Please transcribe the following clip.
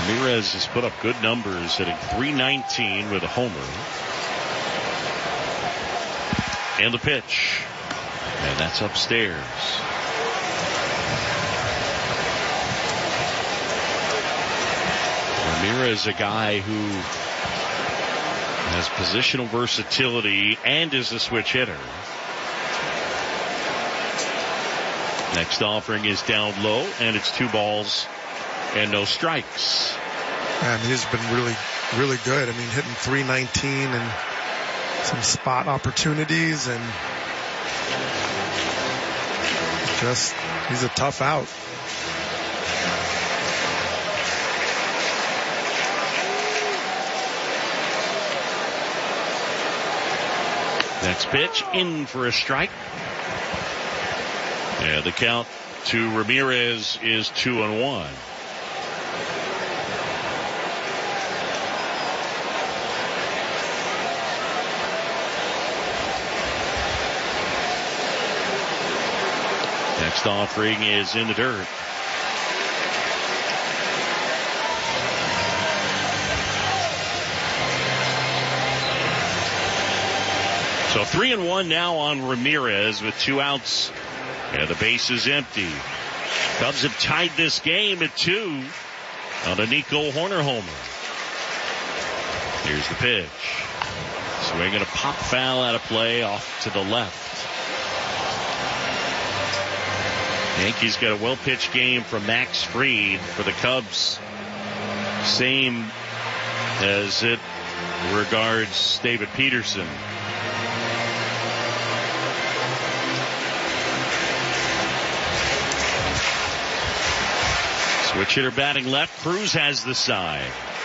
Ramirez has put up good numbers, hitting .319 with a homer. And the pitch. And that's upstairs. Ramirez, a guy who has positional versatility and is a switch hitter. Next offering is down low, and it's 2 balls and no strikes. And he's been really, really good. I mean, hitting .319 and some spot opportunities, and just, he's a tough out. Next pitch, in for a strike. Yeah, the count to Ramirez is 2-1. Next offering is in the dirt. So 3-1 now on Ramirez with 2 outs. And the base is empty. Cubs have tied this game at 2 on a Nico Hoerner homer. Here's the pitch. Swinging a pop foul out of play off to the left. Yankees got a well-pitched game from Max Fried for the Cubs. Same as it regards David Peterson. Switch hitter batting left. Cruz has the side.